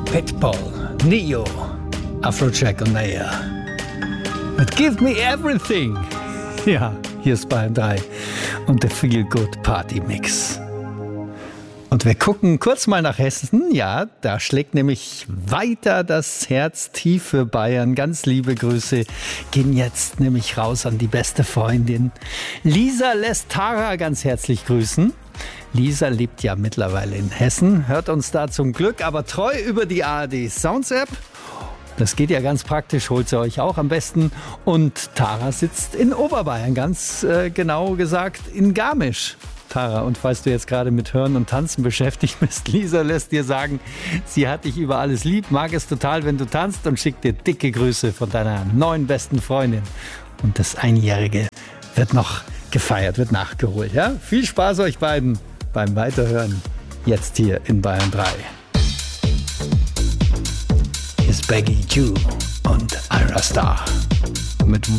Pitbull, Neo, Afrojack und Naya. But give me everything. Ja, hier ist Bayern 3 und der Feel Good Party Mix. Und wir gucken kurz mal nach Hessen. Ja, da schlägt nämlich weiter das Herz tief für Bayern. Ganz liebe Grüße gehen jetzt nämlich raus an die beste Freundin. Lisa lässt Tara ganz herzlich grüßen. Lisa lebt ja mittlerweile in Hessen, hört uns da zum Glück aber treu über die ARD Sounds App. Das geht ja ganz praktisch, holt sie euch auch am besten. Und Tara sitzt in Oberbayern, ganz genau gesagt in Garmisch. Tara, und falls du jetzt gerade mit Hören und Tanzen beschäftigt bist, Lisa lässt dir sagen, sie hat dich über alles lieb, mag es total, wenn du tanzt und schickt dir dicke Grüße von deiner neuen besten Freundin. Und das Einjährige wird noch gefeiert, wird nachgeholt. Ja? Viel Spaß euch beiden beim Weiterhören, jetzt hier in Bayern 3. Hier ist Baggy Jew und Ira Star mit